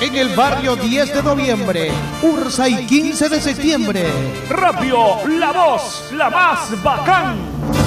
en el barrio 10 de noviembre, Ursa y 15 de septiembre. Radio La Voz, la más bacán.